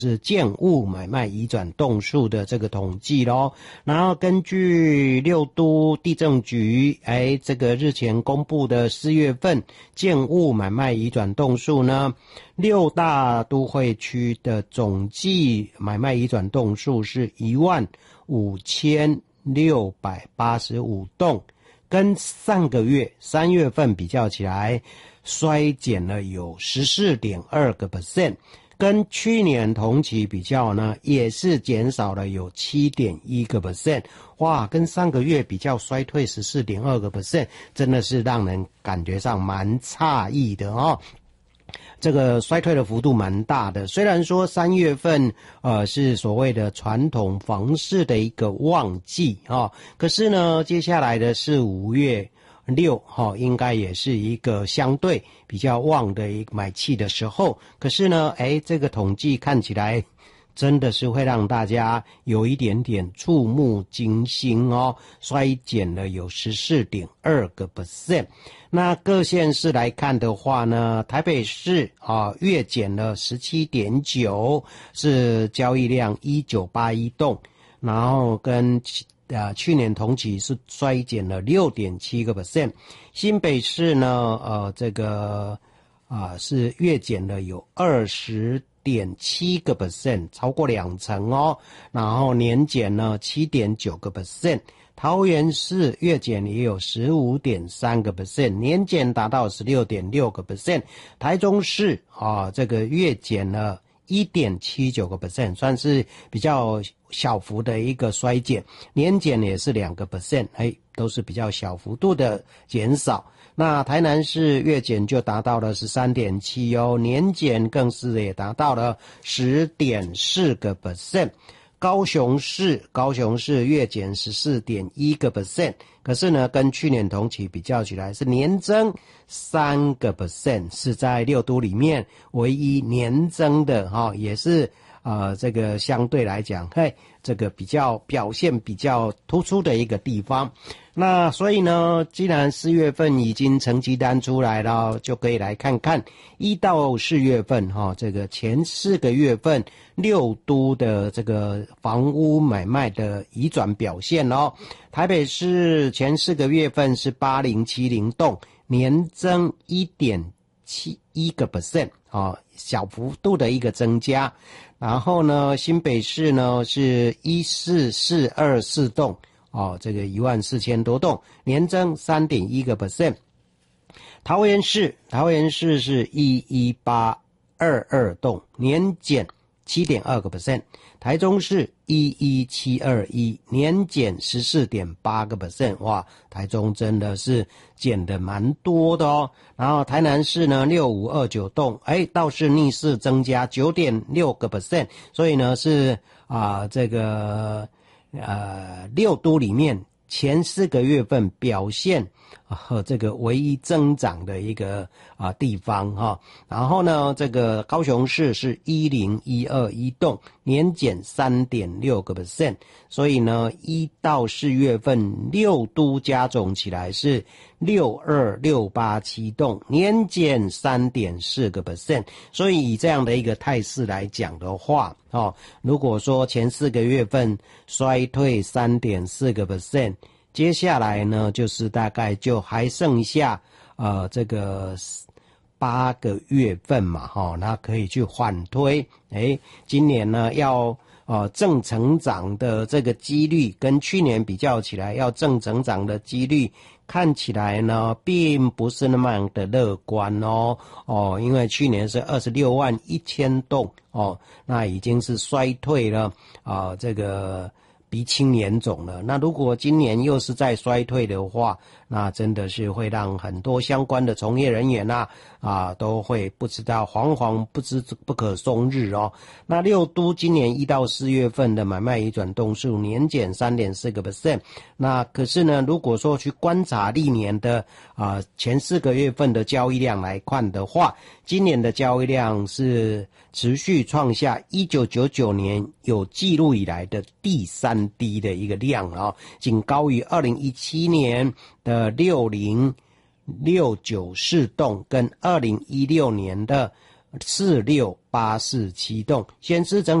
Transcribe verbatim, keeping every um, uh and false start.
是建物买卖移转栋数的这个统计咯。然后根据六都地政局哎这个日前公布的四月份建物买卖移转栋数呢，六大都会区的总计买卖移转栋数是一万五千六百八十五栋，跟上个月三月份比较起来衰减了有 百分之十四点二，跟去年同期比较呢，也是减少了有 百分之七点一， 哇，跟上个月比较衰退 百分之十四点二， 真的是让人感觉上蛮诧异的哦。这个衰退的幅度蛮大的，虽然说三月份呃是所谓的传统房市的一个旺季哦，可是呢接下来的是五月六哈、哦，应该也是一个相对比较旺的一个买气的时候。可是呢，哎，这个统计看起来真的是会让大家有一点点触目惊心哦，衰减了有 百分之十四点二。那各县市来看的话呢，台北市啊月减了 十七点九， 是交易量一九八一栋，然后跟呃，去年同期是衰减了 百分之六点七， 新北市呢呃这个啊、呃、是月减了有 二十点七 超过两成哦，然后年减呢 七点九， 桃园市月减也有 十五点三， 年减达到 十六点六， 台中市啊这个月减了一点七九 算是比较小幅的一个衰减，年减也是 百分之二， 哎，都是比较小幅度的减少。那台南市月减就达到了 十三点七 哦，年减更是也达到了 十点四。高雄市高雄市月减 十四点一， 可是呢跟去年同期比较起来是年增 百分之三， 是在六都里面唯一年增的哈、哦，也是呃这个相对来讲嘿这个比较表现比较突出的一个地方。那所以呢，既然四月份已经成绩单出来了，就可以来看看一到四月份哈、哦，这个前四个月份六都的这个房屋买卖的移转表现哦。台北市前四个月份是八零七零栋，年增 一点七一 啊，小幅度的一个增加。然后呢，新北市呢是一四四二四栋。哦，这个一万四千多栋，年增 三点一。桃园市，桃园市是一一八二二栋，年减 七点二。台中市一一七二一，年减 十四点八。哇，台中真的是减的蛮多的哦。然后台南市呢六五二九栋，哎，倒是逆势增加 九点六。所以呢是啊、呃、这个呃，六都里面前四个月份表现和、呃、这个唯一增长的一个啊、呃、地方哈、哦，然后呢，这个高雄市是一零一二一栋，年减 三点六。所以呢，一到四月份六都加总起来是六二六八七栋，年减 三点四。所以以这样的一个态势来讲的话，哦，如果说前四个月份衰退 三点四， 接下来呢就是大概就还剩下呃这个八个月份嘛，哈、哦，那可以去缓推。诶，今年呢要呃正成长的这个几率跟去年比较起来，要正成长的几率看起来呢并不是那么的乐观哦哦，因为去年是二十六万一千栋哦，那已经是衰退了啊、呃，这个鼻青脸肿了。那如果今年又是在衰退的话，那真的是会让很多相关的从业人员啊啊都会不知道惶惶不知不可终日哦。那六都今年一到四月份的买卖移转栋数年减 三点四。那可是呢，如果说去观察历年的啊前四个月份的交易量来看的话，今年的交易量是持续创下一九九九年有记录以来的第三低的一个量哦，仅高于二零一七年的六零六九四栋跟二零一六年的四六八四七栋。显示整